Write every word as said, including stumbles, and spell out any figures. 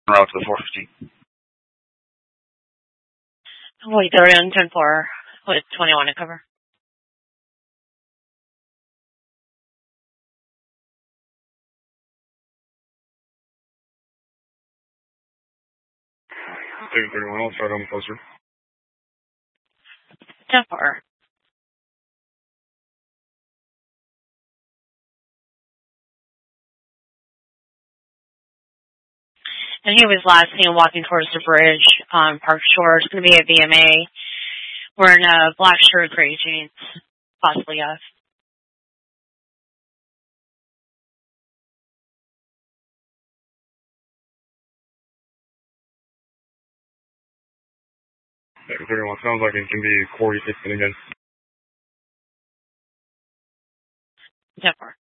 route to the four fifteen. Wait, they're in ten four with twenty-one to cover. David thirty-one, I'll try to home closer. ten four. And he was last seen walking towards the bridge on Park Shore. It's going to be a V M A. Wearing a black shirt, gray jeans, possibly yes. David thirty-one, sounds like it can be Corey Dixon again. ten four.